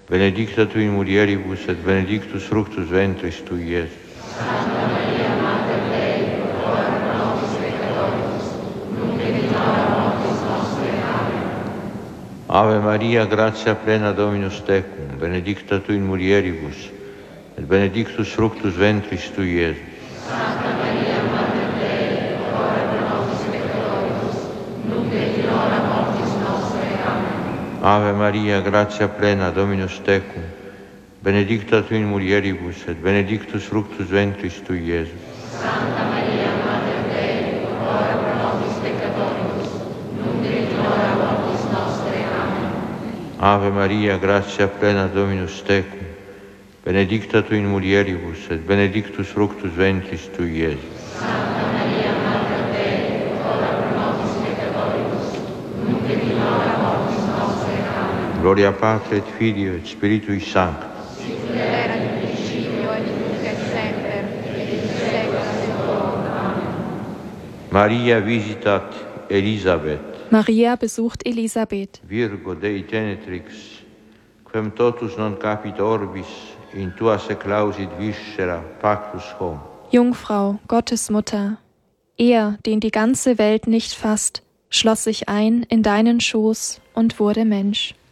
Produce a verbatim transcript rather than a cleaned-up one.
benedicta tu in mulieribus et benedictus fructus ventris tui, Iesus. Santa Maria, Mater Dei, ora pro nobis peccatoribus, nunc et in hora mortis nostre. Amen. Ave Maria, gratia plena Dominus tecum, benedicta tu in mulieribus, et benedictus fructus ventris tui, Iesus. Santa Maria, Mater Dei, ora pro nobis peccatoribus, nunc et in hora mortis nostre. Amen. Ave Maria, gratia plena Dominus tecum, benedicta tu in mulieribus, et benedictus fructus ventris tui, Iesus. Santa Maria, Mater Dei, ora pro nobis peccatoribus, nunc et in hora mortis nostre. Amen. Ave Maria, gratia plena Dominus tecum, benedicta tu in mulieribus, et benedictus fructus ventris tui, Iesus. Santa Maria, Mater Dei, ora pro nobis peccatoribus, nunc et in hora mortis nostre. Amen. Gloria Patri et Filio et Spiritui Sancto. Sic era in principio et nunc et semper, et in saecula saeculorum. Amen. Maria visitat Elisabeth, Maria besucht Elisabeth. Virgo Dei Genetrix, quem totus non capit orbis, in tua seclausit viscera pactus hom. Jungfrau, Gottes Mutter, er, den die ganze Welt nicht fasst, schloss sich ein in deinen Schoß und wurde Mensch.